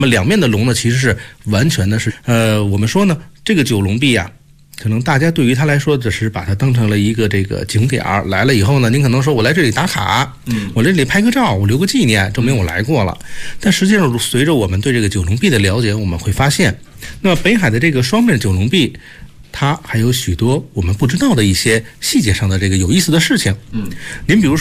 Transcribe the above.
那么两面的龙呢，其实是完全的是我们说呢，这个九龙壁啊，可能大家对于他来说只是把它当成了一个这个景点儿，来了以后呢，您可能说我来这里打卡，我来这里拍个照，我留个纪念，证明我来过了。但实际上，随着我们对这个九龙壁的了解，我们会发现，那么北海的这个双面九龙壁，它还有许多我们不知道的一些细节上的这个有意思的事情。您比如说。